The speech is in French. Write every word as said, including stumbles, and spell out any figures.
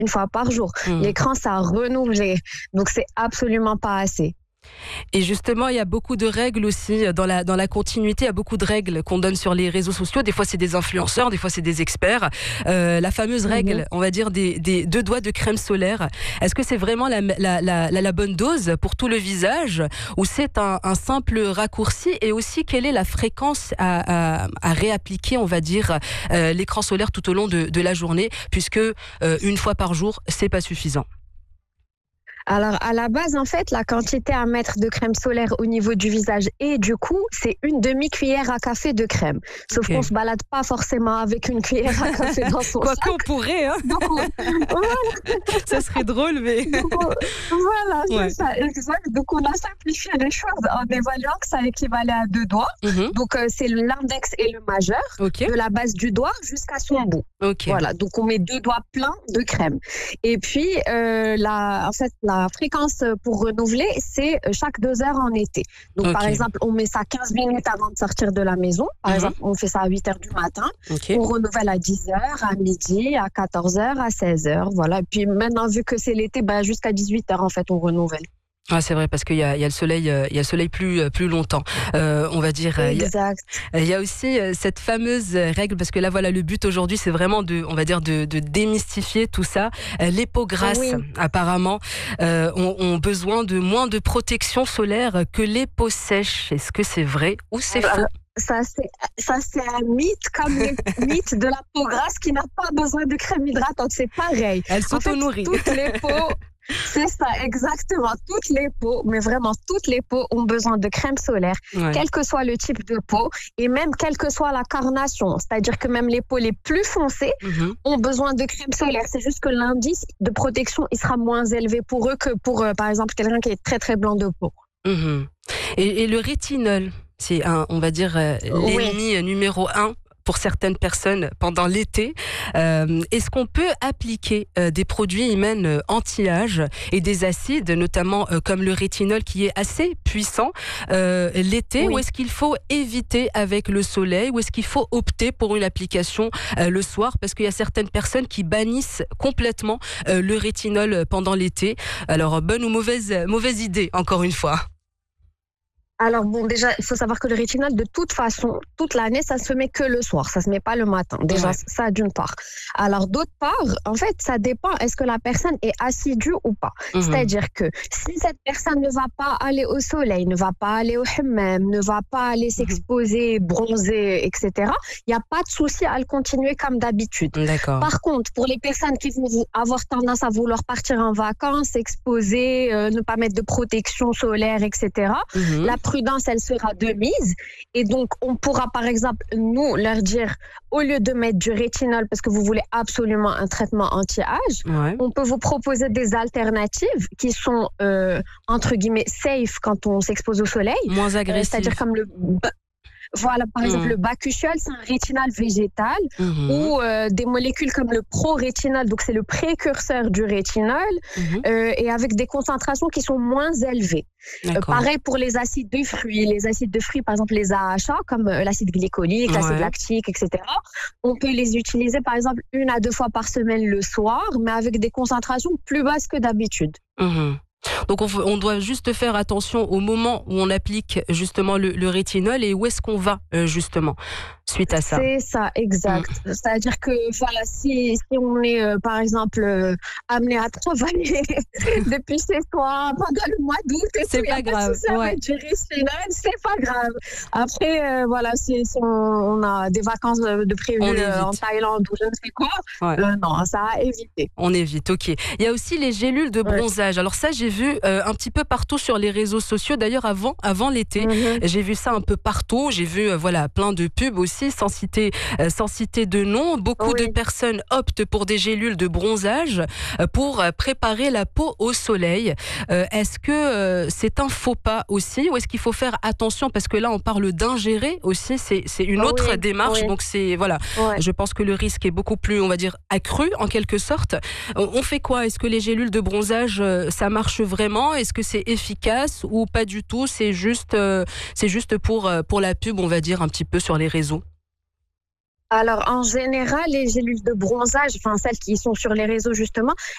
une fois par jour. Mmh. L'écran, ça a renouvelé. Donc, c'est absolument pas assez. Et justement, il y a beaucoup de règles aussi dans la, dans la continuité. Il y a beaucoup de règles qu'on donne sur les réseaux sociaux. Des fois, c'est des influenceurs, des fois, c'est des experts. Euh, la fameuse règle, mmh. on va dire, des, des deux doigts de crème solaire. Est-ce que c'est vraiment la, la, la, la, la bonne dose pour tout le visage ou c'est un, un simple raccourci? Et aussi, quelle est la fréquence à, à, à réappliquer, on va dire, euh, l'écran solaire tout au long de, de la journée, puisque euh, une fois par jour, c'est pas suffisant? Alors, à la base, en fait, la quantité à mettre de crème solaire au niveau du visage et du cou, c'est une demi-cuillère à café de crème. Sauf okay. qu'on ne se balade pas forcément avec une cuillère à café dans son Quoi sac. qu'on pourrait, hein. Donc, on... voilà. Ça serait drôle, mais... Donc, on... Voilà, ouais. c'est ça, exact. Donc, on a simplifié les choses en évaluant que ça équivalait à deux doigts. Mm-hmm. Donc, euh, c'est l'index et le majeur, okay. de la base du doigt jusqu'à son bout. Okay. Voilà, donc on met deux doigts pleins de crème. Et puis, euh, la... en fait, la La fréquence pour renouveler, c'est chaque deux heures en été. Donc, okay. par exemple, on met ça quinze minutes avant de sortir de la maison. Par mm-hmm. exemple, on fait ça à huit heures du matin. Okay. On renouvelle à dix heures, à midi, à quatorze heures, à seize heures. Voilà. Et puis maintenant, vu que c'est l'été, ben, jusqu'à dix-huit heures, en fait, on renouvelle. Ah, c'est vrai, parce qu'il y a, il y a le soleil, il y a le soleil plus, plus longtemps, euh, on va dire. Exact. Il y a, il y a aussi cette fameuse règle, parce que là, voilà, le but aujourd'hui, c'est vraiment de, on va dire, de, de démystifier tout ça. Les peaux grasses, oui. apparemment, euh, ont, ont besoin de moins de protection solaire que les peaux sèches. Est-ce que c'est vrai ou c'est Alors, faux? Ça c'est, ça, c'est un mythe, comme le mythe de la peau grasse qui n'a pas besoin de crème hydratante. C'est pareil. Elle s'auto-nourrit. En fait, toutes les peaux... C'est ça, exactement. Toutes les peaux, mais vraiment toutes les peaux ont besoin de crème solaire, ouais. quel que soit le type de peau et même quelle que soit la carnation. C'est-à-dire que même les peaux les plus foncées mm-hmm. ont besoin de crème solaire. C'est juste que l'indice de protection il sera moins élevé pour eux que pour, euh, par exemple, quelqu'un qui est très très blanc de peau. Mm-hmm. Et, et le rétinol, c'est un, on va dire, euh, l'ennemi oui. numéro un pour certaines personnes pendant l'été. Euh, est-ce qu'on peut appliquer euh, des produits hymen euh, anti-âge et des acides, notamment euh, comme le rétinol qui est assez puissant euh, l'été, oui. ou est-ce qu'il faut éviter avec le soleil, ou est-ce qu'il faut opter pour une application euh, le soir, parce qu'il y a certaines personnes qui bannissent complètement euh, le rétinol pendant l'été. Alors, bonne ou mauvaise, mauvaise idée, encore une fois? Alors bon, déjà, il faut savoir que le rétinol, de toute façon, toute l'année, ça se met que le soir, ça se met pas le matin. Déjà, ouais. ça d'une part. Alors d'autre part, en fait, ça dépend, est-ce que la personne est assidue ou pas. Mm-hmm. C'est-à-dire que si cette personne ne va pas aller au soleil, ne va pas aller au hammam, ne va pas aller s'exposer, mm-hmm. bronzer, et cetera, il n'y a pas de souci à le continuer comme d'habitude. D'accord. Par contre, pour les personnes qui vont avoir tendance à vouloir partir en vacances, s'exposer, euh, ne pas mettre de protection solaire, et cetera, mm-hmm. la prudence, elle sera de mise. Et donc, on pourra, par exemple, nous, leur dire, au lieu de mettre du rétinol, parce que vous voulez absolument un traitement anti-âge, ouais. on peut vous proposer des alternatives qui sont, euh, entre guillemets, safe quand on s'expose au soleil. Moins agressif. Euh, c'est-à-dire comme le... Voilà, par exemple, mmh. le bakuchiol, c'est un rétinol végétal mmh. ou euh, des molécules comme le pro-rétinol, donc c'est le précurseur du rétinol, mmh. euh, et avec des concentrations qui sont moins élevées. Euh, pareil pour les acides de fruits. Les acides de fruits, par exemple, les A H A, comme euh, l'acide glycolique, ouais. l'acide lactique, et cetera. On peut les utiliser, par exemple, une à deux fois par semaine le soir, mais avec des concentrations plus basses que d'habitude. Mmh. Donc on, on doit juste faire attention au moment où on applique justement le, le rétinol et où est-ce qu'on va justement suite à ça. C'est ça, exact. Mmh. C'est-à-dire que voilà, si, si on est euh, par exemple euh, amené à travailler depuis chez soi pendant le mois d'août, c'est pas grave. Pas ouais. du rétinol, c'est pas grave. Après euh, voilà, si, si on, on a des vacances de, de prévues euh, en Thaïlande ou je ne sais quoi, ouais. euh, non, ça à éviter. On évite, ok. Il y a aussi les gélules de bronzage. Ouais. Alors ça, j'ai vu euh, un petit peu partout sur les réseaux sociaux. D'ailleurs, avant, avant l'été, mm-hmm. j'ai vu ça un peu partout. J'ai vu euh, voilà plein de pubs aussi, sans citer, euh, sans citer de nom. Beaucoup oui. de personnes optent pour des gélules de bronzage euh, pour préparer la peau au soleil. Euh, est-ce que euh, c'est un faux pas aussi, ou est-ce qu'il faut faire attention, parce que là, on parle d'ingérer aussi. C'est, c'est une autre oui. démarche. Oui. Donc c'est voilà. Ouais. Je pense que le risque est beaucoup plus, on va dire, accru en quelque sorte. On fait quoi? Est-ce que les gélules de bronzage, ça marche vraiment? Est-ce que c'est efficace ou pas du tout? C'est juste, euh, c'est juste pour, pour la pub, on va dire, un petit peu sur les réseaux. Alors, en général, les gélules de bronzage, enfin celles qui sont sur les réseaux justement,